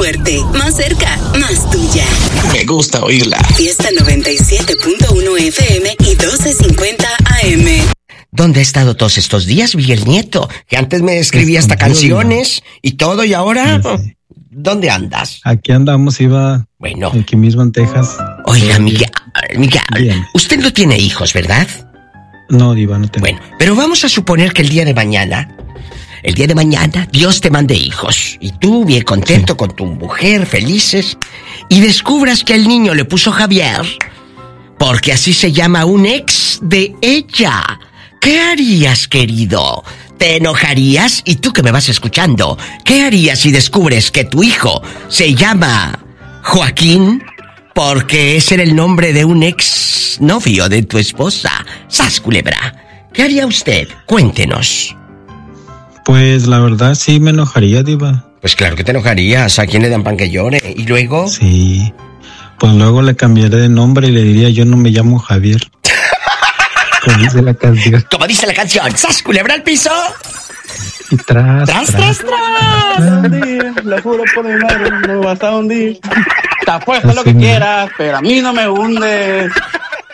fuerte, más cerca, más tuya. Me gusta oírla. Fiesta 97.1 FM y 1250 AM. ¿Dónde ha estado todos estos días, Miguel Nieto? Que antes me escribía hasta canciones y todo, y ahora... Sí. ¿Dónde andas? Aquí andamos, Bueno. Aquí mismo en Texas. Oiga, Miguel, usted no tiene hijos, ¿verdad? No, Diva, no tengo. Bueno, pero vamos a suponer que el día de mañana, Dios te mande hijos. Y tú, bien contento con tu mujer, felices, y descubras que el niño le puso Javier, porque así se llama un ex de ella. ¿Qué harías, querido? ¿Te enojarías? Y tú que me vas escuchando, ¿qué harías si descubres que tu hijo se llama Joaquín porque ese era el nombre de un ex novio de tu esposa? ¡Sas, culebra! ¿Qué haría usted? Cuéntenos. Pues la verdad sí me enojaría, Diva. Pues claro que te enojarías. ¿A quién le dan pan que llore? ¿Y luego? Sí. Pues luego le cambiaré de nombre y le diría, yo no me llamo Javier. Como dice la canción. Como dice la canción. ¡Sas, culebra al piso! Y tras. Le juro por mi madre, no me vas a hundir. Te apuesto lo que quieras, pero a mí no me hundes.